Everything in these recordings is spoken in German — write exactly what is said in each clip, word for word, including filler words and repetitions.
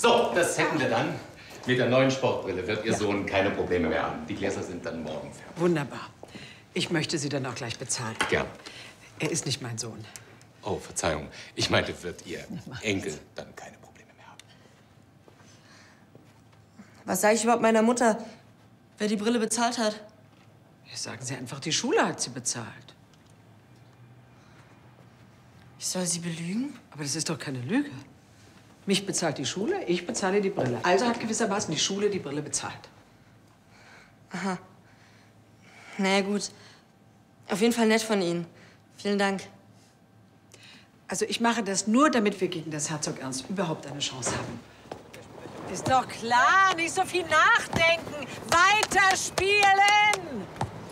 So, das hätten wir dann. Mit der neuen Sportbrille wird Ihr ja. Sohn keine Probleme mehr haben. Die Gläser sind dann morgen fertig. Wunderbar. Ich möchte sie dann auch gleich bezahlen. Gern. Er ist nicht mein Sohn. Oh, Verzeihung. Ich meinte, wird Ihr Enkel dann keine Probleme mehr haben. Was sage ich überhaupt meiner Mutter, wer die Brille bezahlt hat? Ja, sagen Sie einfach, die Schule hat sie bezahlt. Ich soll sie belügen? Aber das ist doch keine Lüge. Mich bezahlt die Schule, ich bezahle die Brille. Also hat gewissermaßen die Schule die Brille bezahlt. Aha. Na ja, gut. Auf jeden Fall nett von Ihnen. Vielen Dank. Also ich mache das nur, damit wir gegen das Herzog Ernst überhaupt eine Chance haben. Ist doch klar, nicht so viel nachdenken. Weiter spielen!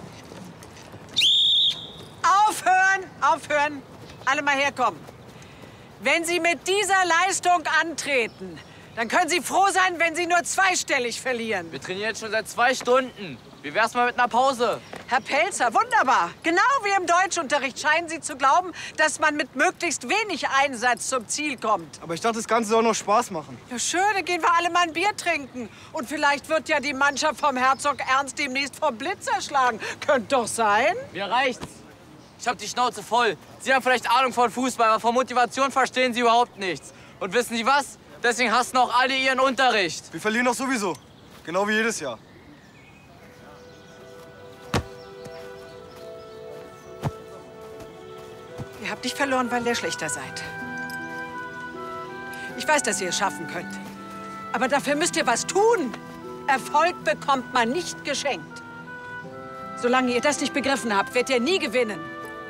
Aufhören, aufhören. Alle mal herkommen. Wenn Sie mit dieser Leistung antreten, dann können Sie froh sein, wenn Sie nur zweistellig verlieren. Wir trainieren schon seit zwei Stunden. Wie wär's mal mit einer Pause? Herr Pelzer, wunderbar. Genau wie im Deutschunterricht scheinen Sie zu glauben, dass man mit möglichst wenig Einsatz zum Ziel kommt. Aber ich dachte, das Ganze soll noch Spaß machen. Ja, schön, dann gehen wir alle mal ein Bier trinken. Und vielleicht wird ja die Mannschaft vom Herzog Ernst demnächst vom Blitz erschlagen. Könnte doch sein. Mir reicht's. Ich hab die Schnauze voll. Sie haben vielleicht Ahnung von Fußball, aber von Motivation verstehen Sie überhaupt nichts. Und wissen Sie was? Deswegen hassen auch alle Ihren Unterricht. Wir verlieren doch sowieso. Genau wie jedes Jahr. Ihr habt nicht verloren, weil ihr schlechter seid. Ich weiß, dass ihr es schaffen könnt. Aber dafür müsst ihr was tun. Erfolg bekommt man nicht geschenkt. Solange ihr das nicht begriffen habt, werdet ihr nie gewinnen.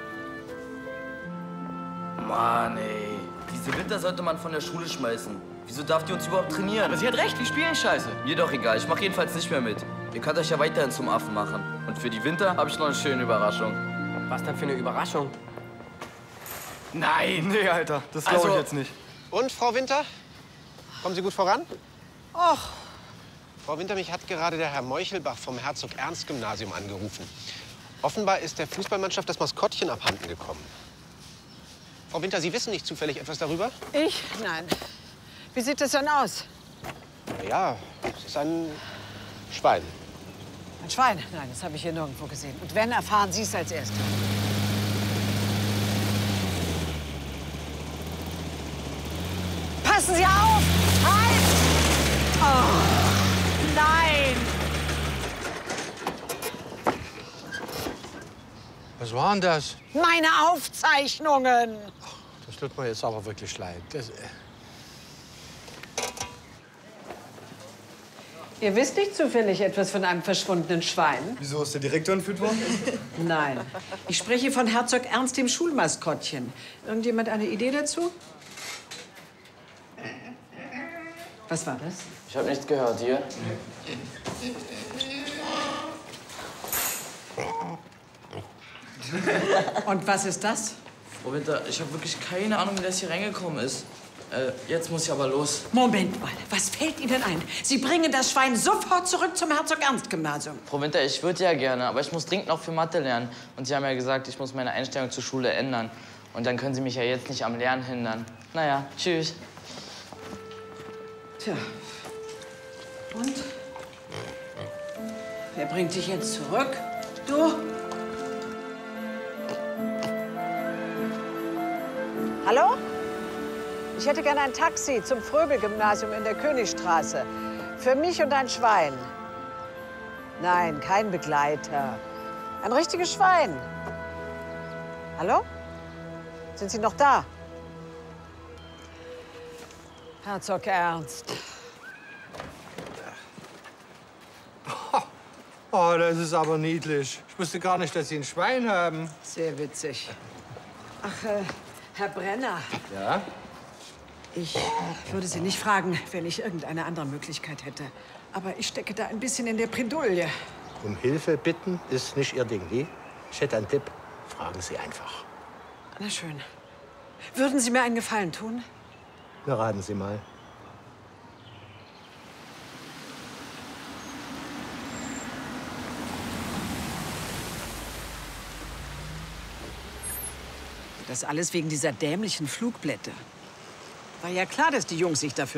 Mann, ey. Diese Winter sollte man von der Schule schmeißen. Wieso darf die uns überhaupt trainieren? Aber sie hat recht, wir spielen scheiße. Mir doch egal, ich mach jedenfalls nicht mehr mit. Ihr könnt euch ja weiterhin zum Affen machen. Und für die Winter habe ich noch eine schöne Überraschung. Was denn für eine Überraschung? Nein, nee, Alter, das glaube Also- ich jetzt nicht. Und, Frau Winter? Kommen Sie gut voran? Och, Frau Winter, mich hat gerade der Herr Meuchelbach vom Herzog-Ernst-Gymnasium angerufen. Offenbar ist der Fußballmannschaft das Maskottchen abhanden gekommen. Frau Winter, Sie wissen nicht zufällig etwas darüber? ich? Nein. Wie sieht das denn aus? Na ja, es ist ein Schwein. Ein Schwein? Nein, das habe ich hier nirgendwo gesehen. Und wenn, erfahren Sie es als Erste. Passen Sie auf! Halt! Oh, nein! Was war denn das? Meine Aufzeichnungen! Das tut mir jetzt aber wirklich leid. Das, äh, Ihr wisst nicht zufällig etwas von einem verschwundenen Schwein? Wieso, ist der Direktor entführt worden? Nein. Ich spreche von Herzog Ernst, dem Schulmaskottchen. Irgendjemand eine Idee dazu? Was war das? Ich habe nichts gehört, hier. Und was ist das? Frau Winter, ich habe wirklich keine Ahnung, wie das hier reingekommen ist. Äh, jetzt muss ich aber los. Moment mal, was fällt Ihnen ein? Sie bringen das Schwein sofort zurück zum Herzog-Ernst-Gymnasium. Frau Winter, ich würde ja gerne, aber ich muss dringend noch für Mathe lernen. Und Sie haben ja gesagt, ich muss meine Einstellung zur Schule ändern. Und dann können Sie mich ja jetzt nicht am Lernen hindern. Naja, tschüss. Tja. Und? Wer bringt dich jetzt zurück? Du? Hallo? Ich hätte gerne ein Taxi zum Fröbel-Gymnasium in der Königstraße. Für mich und ein Schwein. Nein, kein Begleiter. Ein richtiges Schwein. Hallo? Sind Sie noch da? Herzog Ernst. oh, das ist aber niedlich. Ich wusste gar nicht, dass Sie ein Schwein haben. Sehr witzig. Ach, äh, Herr Brenner. Ja? Ich äh, würde Sie nicht fragen, wenn ich irgendeine andere Möglichkeit hätte. Aber ich stecke da ein bisschen in der Bredouille. Um Hilfe bitten ist nicht Ihr Ding, nie? Ich hätte einen Tipp. Fragen Sie einfach. Na schön. Würden Sie mir einen Gefallen tun? Na, raten Sie mal. Das alles wegen dieser dämlichen Flugblätter. War ja klar, dass die Jungs sich dafür